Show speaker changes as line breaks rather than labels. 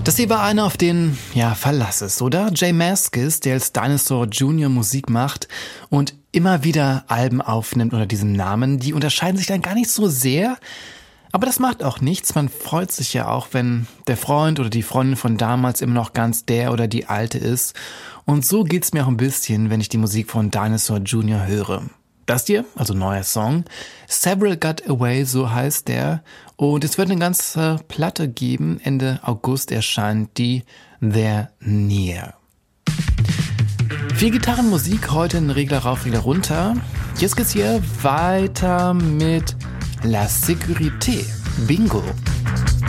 Das hier war einer, auf den, Verlass ist, oder? J Mascis, der als Dinosaur Jr. Musik macht und immer wieder Alben aufnimmt unter diesem Namen. Die unterscheiden sich dann gar nicht so sehr, aber das macht auch nichts. Man freut sich ja auch, wenn der Freund oder die Freundin von damals immer noch ganz der oder die Alte ist. Und so geht's mir auch ein bisschen, wenn ich die Musik von Dinosaur Jr. höre. Das hier, also neuer Song, Several Got Away, so heißt der. Und es wird eine ganze Platte geben. Ende August erscheint die They're Near. Viel Gitarrenmusik, heute ein Regler rauf, Regler runter. Jetzt geht's hier weiter mit La Sécurité. Bingo.